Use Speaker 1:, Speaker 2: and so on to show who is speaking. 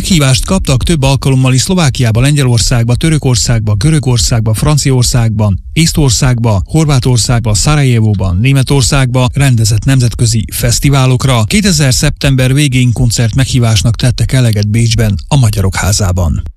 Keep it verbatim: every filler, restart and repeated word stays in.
Speaker 1: Meghívást kaptak több alkalommal is Szlovákiába, Lengyelországba, Törökországba, Görögországba, Franciaországban, Észtországba, Horvátországba, Szarajevóban, Németországba rendezett nemzetközi fesztiválokra. kétezer szeptember végén koncert meghívásnak tettek eleget Bécsben, a Magyarok Házában.